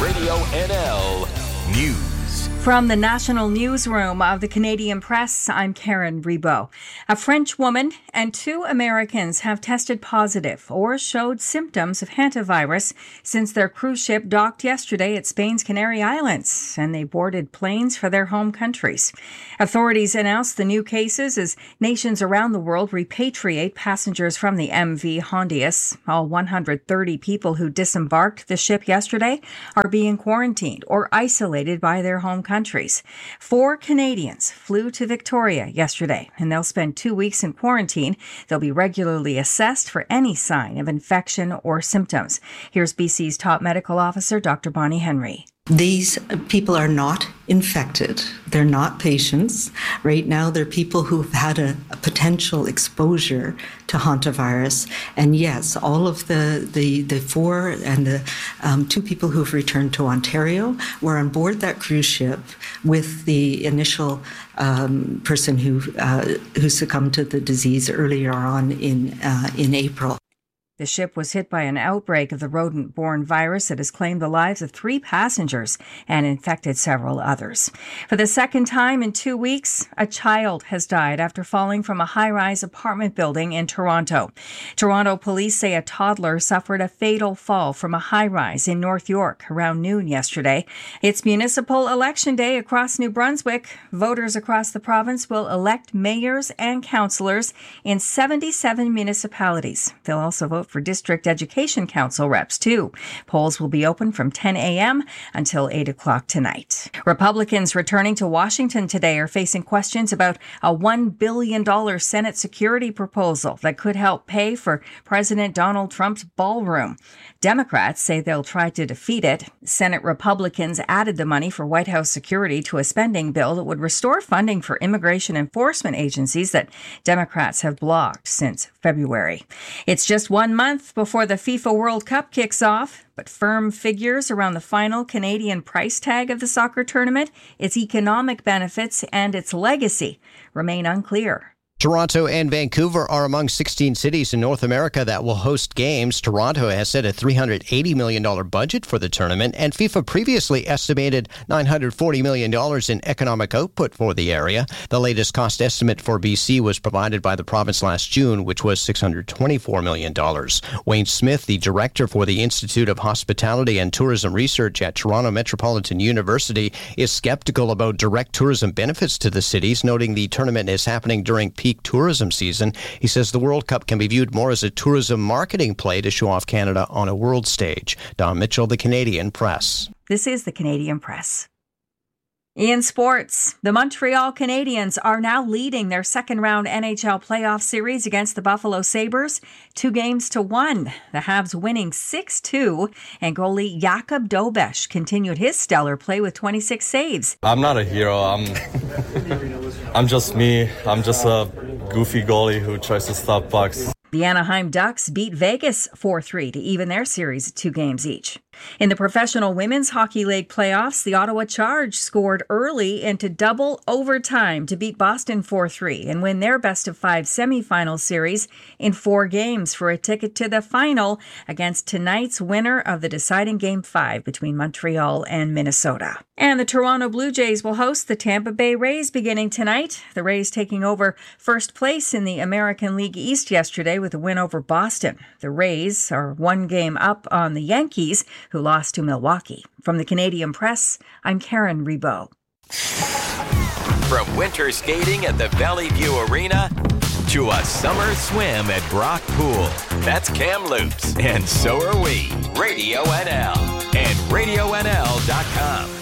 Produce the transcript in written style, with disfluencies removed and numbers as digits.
Radio NL News. From the National Newsroom of the Canadian Press, I'm Karen Ribot. A French woman and 2 Americans have tested positive or showed symptoms of hantavirus since their cruise ship docked yesterday at Spain's Canary Islands, and they boarded planes for their home countries. Authorities announced the new cases as nations around the world repatriate passengers from the MV Hondias. All 130 people who disembarked the ship yesterday are being quarantined or isolated by their home countries. 4 Canadians flew to Victoria yesterday, and they'll spend 2 weeks in quarantine. They'll be regularly assessed for any sign of infection or symptoms. Here's BC's top medical officer, Dr. Bonnie Henry. These people are not infected. They're not patients. Right now, they're people who've had a potential exposure to hantavirus. And yes, all of the 4 and the 2 people who've returned to Ontario were on board that cruise ship with the initial person who succumbed to the disease earlier on in April. The ship was hit by an outbreak of the rodent-borne virus that has claimed the lives of 3 passengers and infected several others. For the second time in 2 weeks, a child has died after falling from a high-rise apartment building in Toronto. Toronto police say a toddler suffered a fatal fall from a high-rise in North York around noon yesterday. It's municipal election day across New Brunswick. Voters across the province will elect mayors and councillors in 77 municipalities. They'll also vote for District Education Council reps, too. Polls will be open from 10 a.m. until 8 o'clock tonight. Republicans returning to Washington today are facing questions about a $1 billion Senate security proposal that could help pay for President Donald Trump's ballroom. Democrats say they'll try to defeat it. Senate Republicans added the money for White House security to a spending bill that would restore funding for immigration enforcement agencies that Democrats have blocked since February. It's just 1 month before the FIFA World Cup kicks off, but firm figures around the final Canadian price tag of the soccer tournament, its economic benefits, and its legacy remain unclear. Toronto and Vancouver are among 16 cities in North America that will host games. Toronto has set a $380 million budget for the tournament, and FIFA previously estimated $940 million in economic output for the area. The latest cost estimate for BC was provided by the province last June, which was $624 million. Wayne Smith, the director for the Institute of Hospitality and Tourism Research at Toronto Metropolitan University, is skeptical about direct tourism benefits to the cities, noting the tournament is happening during peak tourism season. He says the World Cup can be viewed more as a tourism marketing play to show off Canada on a world stage. Don Mitchell, the Canadian Press. This is the Canadian Press. In sports, the Montreal Canadiens are now leading their second-round NHL playoff series against the Buffalo Sabres 2-1. The Habs winning 6-2, and goalie Jakub Dobeš continued his stellar play with 26 saves. I'm not a hero. I'm just me. I'm just a goofy goalie who tries to stop pucks. The Anaheim Ducks beat Vegas 4-3 to even their series at 2 games each. In the Professional Women's Hockey League playoffs, the Ottawa Charge scored early into double overtime to beat Boston 4-3 and win their best-of-5 semifinal series in 4 games for a ticket to the final against tonight's winner of the deciding Game 5 between Montreal and Minnesota. And the Toronto Blue Jays will host the Tampa Bay Rays beginning tonight. The Rays taking over first place in the American League East yesterday with a win over Boston. The Rays are 1 game up on the Yankees, who lost to Milwaukee. From the Canadian Press, I'm Karen Ribot. From winter skating at the Valley View Arena to a summer swim at Brock Pool. That's Kamloops, and so are we. Radio NL and RadioNL.com.